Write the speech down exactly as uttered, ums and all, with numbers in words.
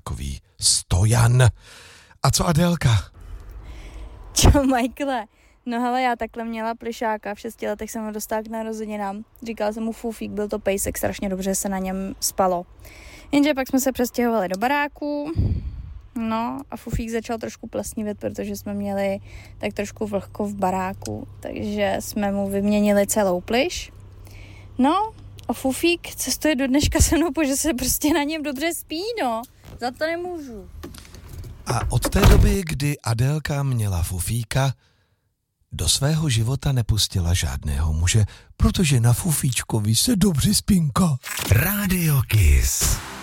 takový stojan. A co Adélka? Čau, Michaele. No hele, já takhle měla plišáka, v šesti letech jsem ho dostala k narozeninám. Říkala jsem mu Fufík, byl to pejsek, strašně dobře se na něm spalo. Jenže pak jsme se přestěhovali do baráku, no a Fufík začal trošku plesnivět, protože jsme měli tak trošku vlhko v baráku, takže jsme mu vyměnili celou plyš. No a Fufík cestuje do dneška se mnou, protože se prostě na něm dobře spí, no. Za to nemůžu. A od té doby, kdy Adélka měla Fufíka, do svého života nepustila žádného muže, protože na Fufíčkovi se dobře spinká. Rádio Kiss.